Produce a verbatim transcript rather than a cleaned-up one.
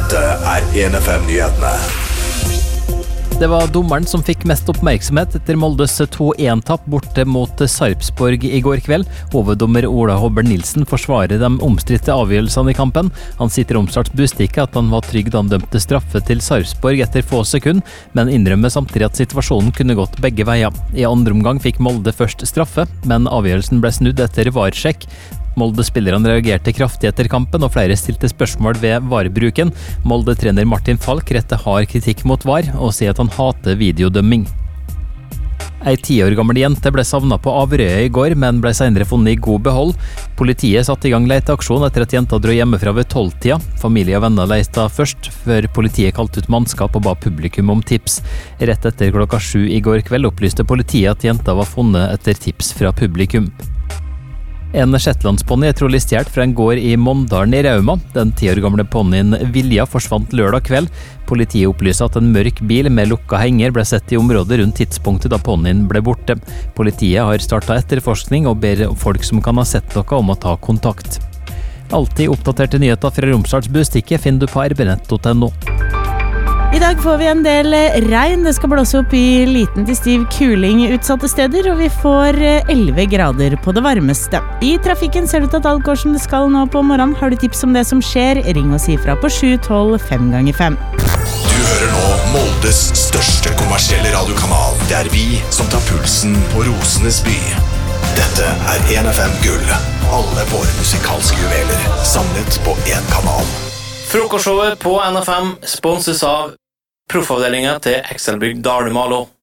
Dette er en F M-nyhetene. Det var dommeren som fikk mest oppmerksomhet etter Moldes to en-tapp borte mot Sarpsborg i går kveld. Hoveddommer Ola Hobber Nilsen forsvarer de omstridte avgjørelsene i kampen. Han sier til Romsdals Budstikke at han var trygg da han dømte straffe til Sarpsborg etter få sekund, men innrømmer samtidig at situasjonen kunne gått begge veier. I andre omgang fikk Molde først straffe, men avgjørelsen ble snudd etter varsjekk. Molde-spillerne reagerte kraftig etter kampen, og flere stilte spørsmål ved varebruken. Molde-trener Martin Falk retter hard kritikk mot var, og sier at han hater videodømming. Ei ti år gammel jente ble savnet på Averøya i går, men ble senere funnet i god behold. Politiet satte i gang leteaksjon etter at jenta dro hjemmefra ved tolv-tida. Familie og venner leita først, før politiet kalte ut mannskap og ba publikum om tips. Rett etter klokka sju i går kveld opplyste politiet at jenta var funnet etter tips fra publikum. En shetlandsponni er trolig stjålet fra en gård i Mondalen i Rauma. Den ti år gamle ponnien Vilja forsvant lørdag kveld. Politiet opplyser at en mørk bil med lukka henger ble sett i området rundt tidspunktet da ponnien ble borte. Politiet har startet etterforskning og ber folk som kan ha sett noe om å ta kontakt. Alltid oppdaterte nyheter fra Romsdals Budstikke finner du på r b nett punktum no. I dag får vi en del regn. Det skal blåse opp i liten til stiv kuling utsatte steder, og vi får elleve grader på det varmeste. I trafikken ser det ut at alt går som det skal nå på morgenen. Har du tips om det som skjer? Ring og si fra på sju tolv fem ganger fem. Du hører nå Moldes største kommersielle radiokanal. Det er vi som tar pulsen på rosenes by. Dette er en F M Gull. Alle våre musikalske juveler samlet på en kanal. Frokostshowet på N F M sponses av Proffavdelingen til Excelbygg Dalmalo.